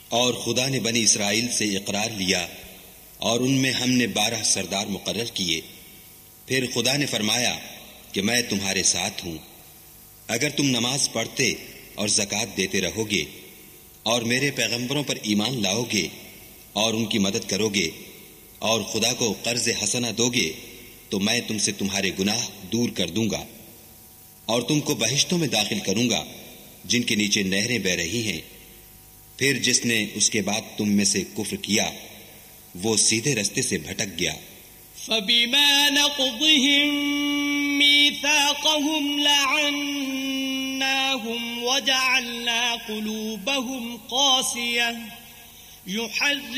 और खुदा ने बनी इसराइल से इकरार लिया और उनमें हमने 12 सरदार मुकर्रर किए। फिर खुदा ने फरमाया कि मैं तुम्हारे साथ हूं। अगर तुम नमाज पढ़ते और ज़कात देते रहोगे और मेरे पैगंबरों पर ईमान लाओगे और उनकी मदद करोगे और खुदा को कर्ज हसना दोगे तो मैं तुमसे तुम्हारे गुनाह दूर कर दूंगा और तुमको बहिश्तों में दाखिल करूंगा जिनके नीचे नहरें बह रही हैं। फिर जिसने उसके बाद तुम में से कुफ्र किया वो सीधे रास्ते से भटक गया। फबिमा नक़दिहिम मीसाक़हुम लअन्नाहुम वजअलना क़ुलूबहुम क़ासियह